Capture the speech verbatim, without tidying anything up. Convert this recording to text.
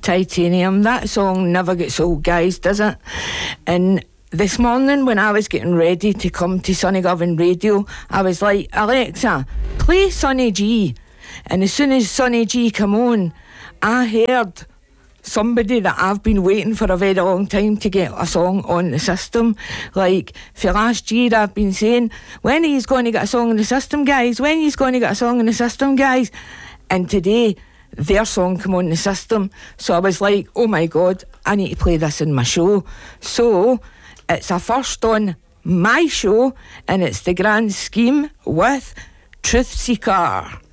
Titanium. That song never gets old, guys, does it? And this morning when I was getting ready to come to Sonny Govan Radio, I was like, Alexa, play Sonny G. And as soon as Sonny G come on, I heard somebody that I've been waiting for a very long time to get a song on the system. Like, for last year I've been saying, when he's going to get a song on the system, guys? When he's going to get a song on the system, guys? And today, their song come on the system. So I was like, oh my God, I need to play this in my show. So it's a first on my show, and it's The Grand Scheme with Truth Seeker.